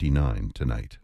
10:59 tonight.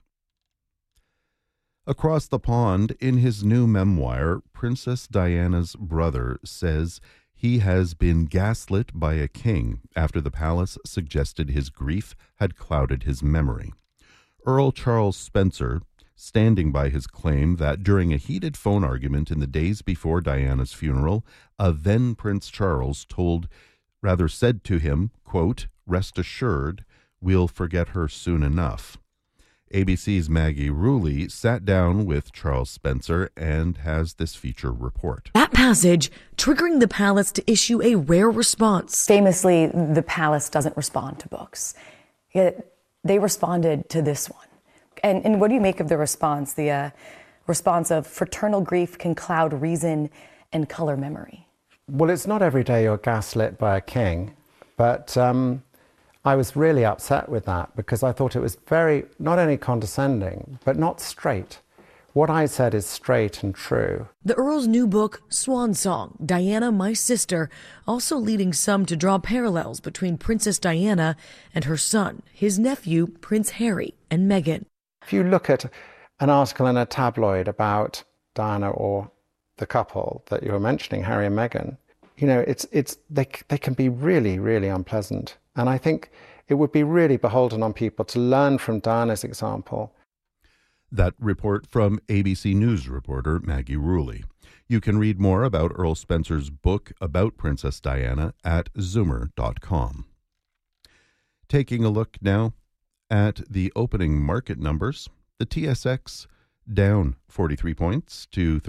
Across the pond, in his new memoir, Princess Diana's brother says he has been gaslit by a king after the palace suggested his grief had clouded his memory. Earl Charles Spencer, standing by his claim that during a heated phone argument in the days before Diana's funeral, a then Prince Charles said to him, quote, "Rest assured, we'll forget her soon enough." ABC's Maggie Rulli sat down with Charles Spencer and has this feature report. That passage triggering the palace to issue a rare response. Famously, the palace doesn't respond to books. Yet they responded to this one. And what do you make of the response? The response of fraternal grief can cloud reason and color memory. Well, it's not every day you're gaslit by a king, but I was really upset with that because I thought it was very, not only condescending, but not straight. What I said is straight and true. The Earl's new book, Swan Song, Diana, My Sister, also leading some to draw parallels between Princess Diana and her son, his nephew, Prince Harry, and Meghan. If you look at an article in a tabloid about Diana or the couple that you were mentioning, Harry and Meghan, you know, they can be really, really unpleasant. And I think it would be really beholden on people to learn from Diana's example. That report from ABC News reporter Maggie Rulli. You can read more about Earl Spencer's book about Princess Diana at Zoomer.com. Taking a look now at the opening market numbers, the TSX down 43 points to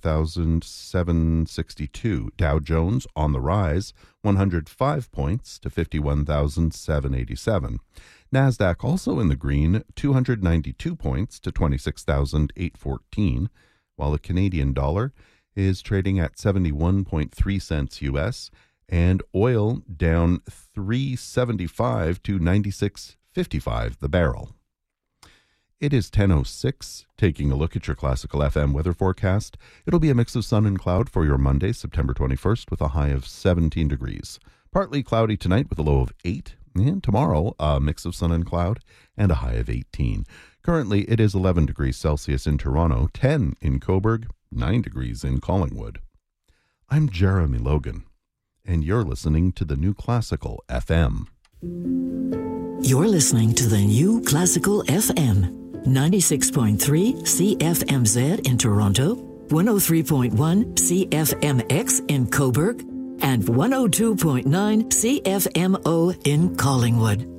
35,762. Dow Jones on the rise, 105 points to 51,787. NASDAQ also in the green, 292 points to 26,814, while the Canadian dollar is trading at 71.3 cents US, and oil down $3.75 to 96.55 the barrel. It is 10:06. Taking a look at your Classical FM weather forecast. It'll be a mix of sun and cloud for your Monday, September 21st, with a high of 17 degrees. Partly cloudy tonight with a low of 8. And tomorrow, a mix of sun and cloud and a high of 18. Currently, it is 11 degrees Celsius in Toronto, 10 in Cobourg, 9 degrees in Collingwood. I'm Jeremy Logan, and you're listening to the New Classical FM. You're listening to the New Classical FM. 96.3 CFMZ in Toronto, 103.1 CFMX in Cobourg, and 102.9 CFMO in Collingwood.